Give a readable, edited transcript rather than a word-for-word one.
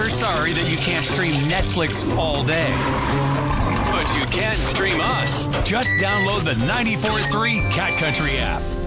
We're sorry that you can't stream Netflix all day. But you can stream us. Just download the 94.3 Cat Country app.